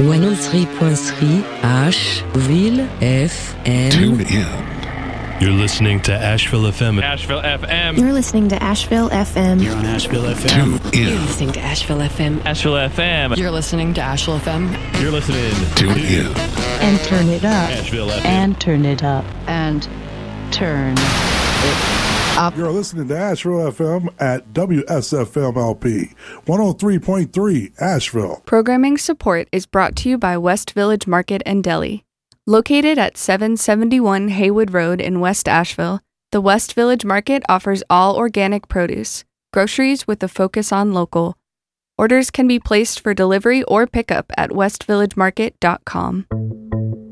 103.3 Asheville FM. Tune in. You're listening to Asheville FM. Asheville FM. You're listening to Asheville FM. You're on Asheville FM. Tune in. You're listening to Asheville FM. Asheville FM. You're listening to Asheville FM. You're listening. Tune in. And turn it up. Asheville FM. And turn it up. And turn it up. You're listening to Asheville FM at WSFMLP 103.3 Asheville. Programming support is brought to you by West Village Market and Deli. Located at 771 Haywood Road in West Asheville, the West Village Market offers all organic produce, groceries with a focus on local. Orders can be placed for delivery or pickup at westvillagemarket.com.